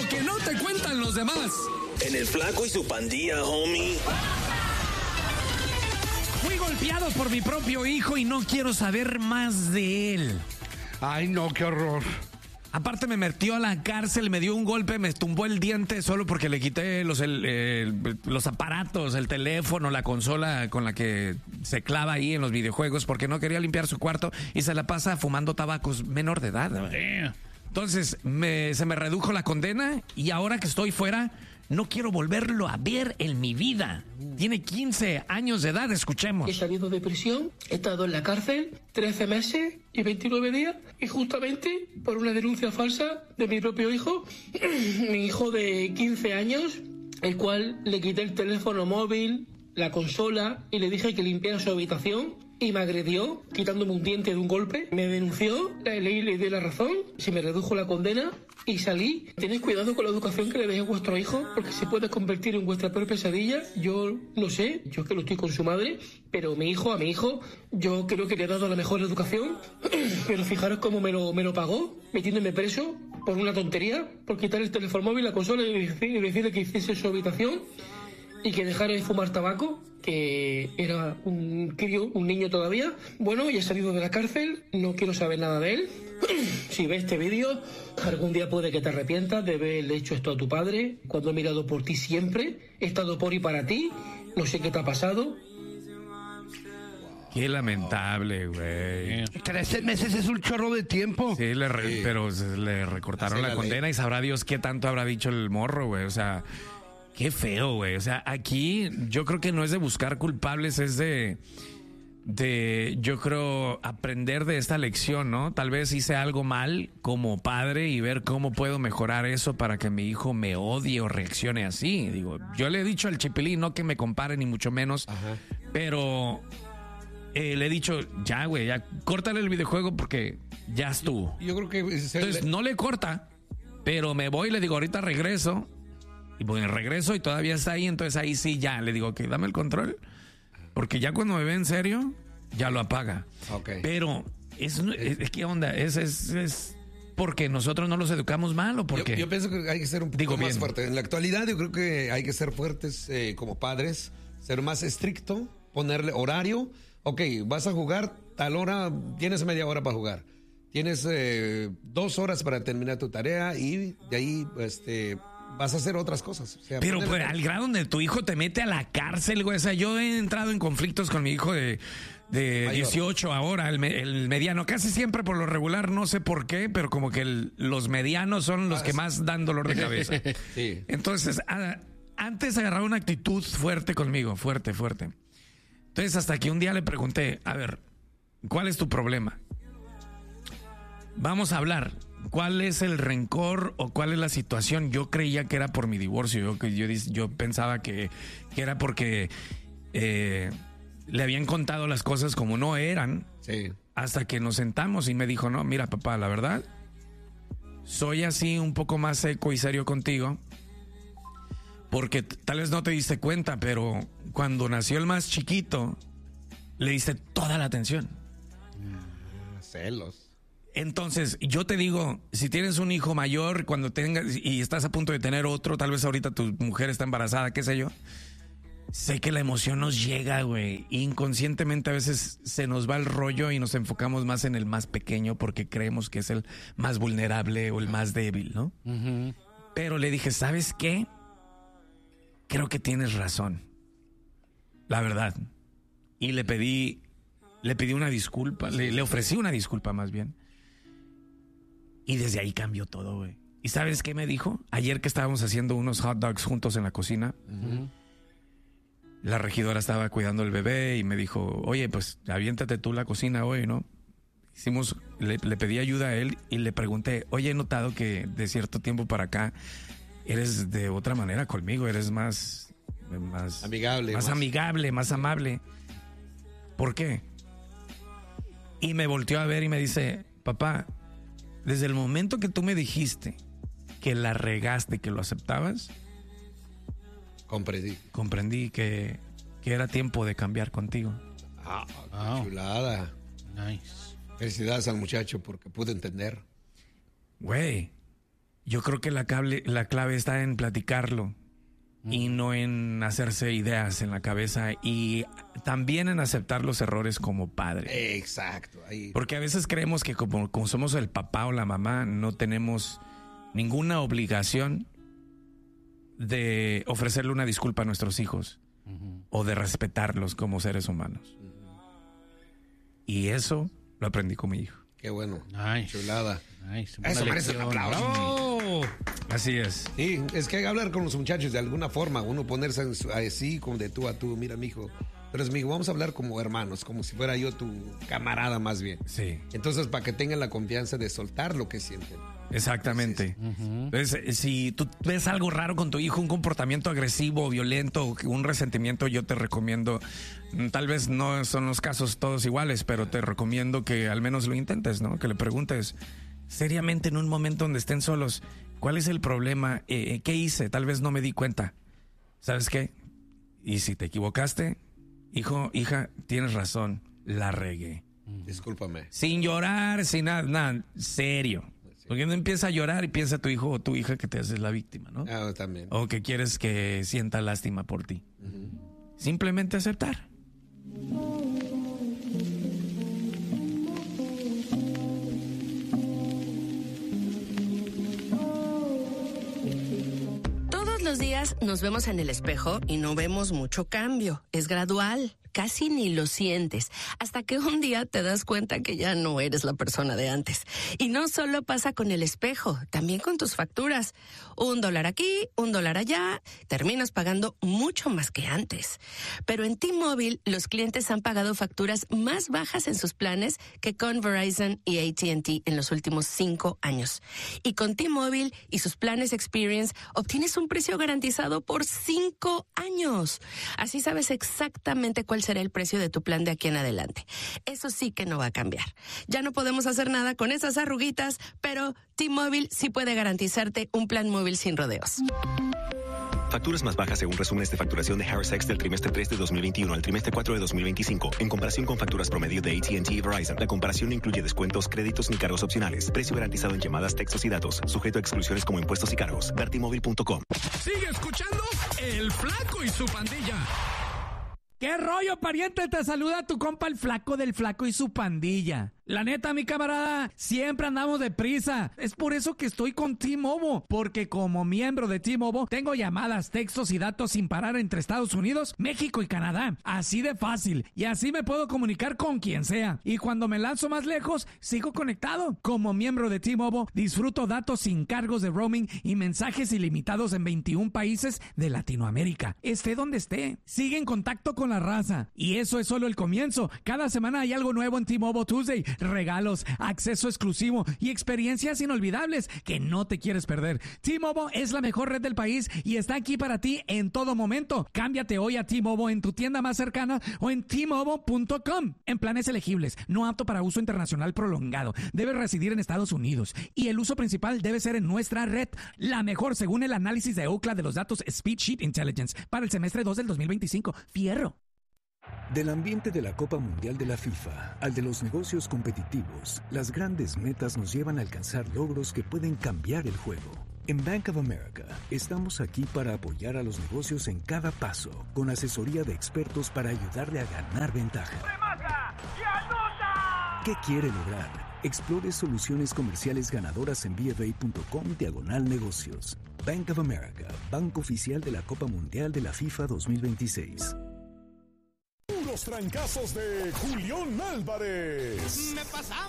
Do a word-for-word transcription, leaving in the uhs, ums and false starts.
que no te cuentan los demás. En el Flaco y su pandilla, homie. Fui golpeado por mi propio hijo y no quiero saber más de él. Ay, no, qué horror. Aparte me metió a la cárcel, me dio un golpe, me tumbó el diente solo porque le quité los, el, el, los aparatos, el teléfono, la consola con la que se clava ahí en los videojuegos porque no quería limpiar su cuarto y se la pasa fumando tabacos menor de edad. Entonces me, se me redujo la condena y ahora que estoy fuera no quiero volverlo a ver en mi vida. Tiene quince años de edad, escuchemos. He salido de prisión, he estado en la cárcel trece meses y veintinueve días y justamente por una denuncia falsa de mi propio hijo, mi hijo de quince años, el cual le quité el teléfono móvil, la consola y le dije que limpiara su habitación y me agredió quitándome un diente de un golpe. Me denunció, la ley le dio la razón, se me redujo la condena y salí. Tenéis cuidado con la educación que le deis a vuestro hijo porque se puede convertir en vuestra peor pesadilla. Yo no sé, yo que lo estoy con su madre, pero mi hijo, a mi hijo, yo creo que le he dado la mejor educación, pero fijaros cómo me lo, me lo pagó, metiéndome preso por una tontería, por quitar el teléfono móvil, la consola y decirle que hiciese su habitación y que dejara de fumar tabaco, que era un crío, un niño todavía. Bueno, ya he salido de la cárcel, no quiero saber nada de él. Si ves este vídeo, algún día puede que te arrepientas de haberle hecho esto a tu padre, cuando he mirado por ti siempre, he estado por y para ti, no sé qué te ha pasado. Qué lamentable, güey. Trece meses es un chorro de tiempo. Sí, le re- sí. pero se- le recortaron Así la, la condena ley. y sabrá Dios qué tanto habrá dicho el morro, güey. O sea, qué feo, güey. O sea, aquí yo creo que no es de buscar culpables, es de, de, yo creo, aprender de esta lección, ¿no? Tal vez hice algo mal como padre y ver cómo puedo mejorar eso para que mi hijo me odie o reaccione así. Digo, yo le he dicho al Chipilín, no que me compare ni mucho menos, Ajá. pero eh, le he dicho, ya, güey, ya, córtale el videojuego porque ya estuvo. Yo creo que... es- Entonces no le corta, pero me voy y le digo, ahorita regreso. Y pues regreso y todavía está ahí, entonces ahí sí ya le digo que dame el control. Porque ya cuando me ve en serio, ya lo apaga. Ok. Pero, es, es, es- ¿qué onda? Es, es, es porque nosotros no los educamos mal o Yo, porque... yo pienso que hay que ser un poco Digo más bien. fuerte. En la actualidad yo creo que hay que ser fuertes eh, como padres, ser más estricto, ponerle horario. Ok, vas a jugar tal hora, tienes media hora para jugar. Tienes eh, dos horas para terminar tu tarea y de ahí este, vas a hacer otras cosas. O sea, Pero ponerle- pues, al grado donde tu hijo te mete a la cárcel, güey. O sea, yo he entrado en conflictos con mi hijo de, de Mayor. dieciocho ahora, el, me- el mediano. Casi siempre por lo regular, no sé por qué, pero como que el- los medianos son los Ah, que sí. más dan dolor de cabeza. Sí. Entonces, a- antes agarraba una actitud fuerte conmigo, fuerte, fuerte. Entonces, hasta que un día le pregunté, a ver, ¿cuál es tu problema? Vamos a hablar. ¿Cuál es el rencor o cuál es la situación? Yo creía que era por mi divorcio. Yo, que yo, dis- yo pensaba que, que era porque eh, le habían contado las cosas como no eran. Sí. Hasta que nos sentamos y me dijo, no, mira, papá, la verdad, soy así un poco más seco y serio contigo. Porque t- tal vez no te diste cuenta, pero cuando nació el más chiquito, le diste toda la atención. Celos. Entonces, yo te digo, si tienes un hijo mayor, cuando tengas y estás a punto de tener otro, tal vez ahorita tu mujer está embarazada, qué sé yo. Sé que la emoción nos llega, güey. Inconscientemente a veces se nos va el rollo y nos enfocamos más en el más pequeño porque creemos que es el más vulnerable o el más débil, ¿no? Ujú. Pero le dije, ¿sabes qué? Creo que tienes razón. La verdad. Y le pedí, le pedí una disculpa, le, le ofrecí una disculpa más bien. Y desde ahí cambió todo, güey. ¿Y sabes qué me dijo? Ayer que estábamos haciendo unos hot dogs juntos en la cocina, la regidora estaba cuidando el bebé y me dijo, oye, pues aviéntate tú la cocina hoy, ¿no? Hicimos, le, le pedí ayuda a él y le pregunté, oye, he notado que de cierto tiempo para acá eres de otra manera conmigo, eres más... más Amigable, Más, más- amigable, más amable. ¿Por qué? Y me volteó a ver y me dice, papá, desde el momento que tú me dijiste que la regaste, que lo aceptabas, Comprendí. comprendí que, que era tiempo de cambiar contigo. Ah, qué Wow. chulada. Nice. Felicidades al muchacho porque pude entender. Güey, yo creo que la, cable, la clave está en platicarlo mm. y no en hacerse ideas en la cabeza y también en aceptar los errores como padre. Exacto. Ahí. Porque a veces creemos que como, como somos el papá o la mamá no tenemos ninguna obligación de ofrecerle una disculpa a nuestros hijos uh-huh. o de respetarlos como seres humanos. Uh-huh. Y eso lo aprendí con mi hijo. Qué bueno. Nice. Chulada. Nice. Eso merece un aplauso. ¡Oh! Así es. Sí, es que hay que hablar con los muchachos de alguna forma. Uno ponerse así, como de tú a tú. Mira, mijo, pero es mi hijo. Vamos a hablar como hermanos, como si fuera yo tu camarada más bien. Sí. Entonces, para que tengan la confianza de soltar lo que sienten. Exactamente. Sí, sí. Uh-huh. Entonces, si tú ves algo raro con tu hijo, un comportamiento agresivo, violento, un resentimiento, yo te recomiendo, tal vez no son los casos todos iguales, pero te recomiendo que al menos lo intentes, ¿no? Que le preguntes seriamente en un momento donde estén solos, ¿cuál es el problema? Eh, ¿Qué hice? Tal vez no me di cuenta. ¿Sabes qué? Y si te equivocaste, hijo, hija, tienes razón, la regué. Discúlpame. Sin llorar, sin nada, nada, serio. Porque no empieza a llorar y piensa tu hijo o tu hija que te haces la víctima, ¿no? Ah, también. O que quieres que sienta lástima por ti. Uh-huh. Simplemente aceptar. Todos los días nos vemos en el espejo y no vemos mucho cambio. Es gradual. Casi ni lo sientes, hasta que un día te das cuenta que ya no eres la persona de antes. Y no solo pasa con el espejo, también con tus facturas. Un dólar aquí, un dólar allá, terminas pagando mucho más que antes. Pero en T-Mobile, los clientes han pagado facturas más bajas en sus planes que con Verizon y A T and T en los últimos cinco años. Y con T-Mobile y sus planes Experience, obtienes un precio garantizado por cinco años. Así sabes exactamente cuál será el precio de tu plan de aquí en adelante. Eso sí que no va a cambiar. Ya no podemos hacer nada con esas arruguitas, pero T-Mobile sí puede garantizarte un plan móvil sin rodeos. Facturas más bajas según resúmenes de facturación de Harris X del trimestre tres de dos mil veintiuno al trimestre cuatro de dos mil veinticinco. En comparación con facturas promedio de A T and T y Verizon, la comparación no incluye descuentos, créditos ni cargos opcionales. Precio garantizado en llamadas, textos y datos. Sujeto a exclusiones como impuestos y cargos. ver t mobile punto com. Sigue escuchando El Flaco y su pandilla. ¿Qué rollo, pariente? Te saluda tu compa el Flaco del Flaco y su pandilla. La neta, mi camarada, siempre andamos deprisa. Es por eso que estoy con T-Mobile, porque como miembro de T-Mobile tengo llamadas, textos y datos sin parar entre Estados Unidos, México y Canadá. Así de fácil. Y así me puedo comunicar con quien sea. Y cuando me lanzo más lejos, sigo conectado. Como miembro de T-Mobile, disfruto datos sin cargos de roaming y mensajes ilimitados en veintiún países de Latinoamérica. Esté donde esté. Sigue en contacto con la raza. Y eso es solo el comienzo. Cada semana hay algo nuevo en T-Mobile Tuesday. Regalos, acceso exclusivo y experiencias inolvidables que no te quieres perder. T-Mobile es la mejor red del país y está aquí para ti en todo momento. Cámbiate hoy a T-Mobile en tu tienda más cercana o en T Mobile punto com. En planes elegibles, no apto para uso internacional prolongado. Debes residir en Estados Unidos y el uso principal debe ser en nuestra red. La mejor según el análisis de Ookla de los datos Speedsheet Intelligence para el semestre dos del dos mil veinticinco. Fierro. Del ambiente de la Copa Mundial de la FIFA al de los negocios competitivos, las grandes metas nos llevan a alcanzar logros que pueden cambiar el juego. En Bank of America estamos aquí para apoyar a los negocios en cada paso, con asesoría de expertos para ayudarle a ganar ventaja. ¿Qué quiere lograr? Explore soluciones comerciales ganadoras en b f a punto com diagonal negocios. Bank of America, banco oficial de la Copa Mundial de la FIFA dos mil veintiséis. Los trancazos de Julián Álvarez. Me pasaba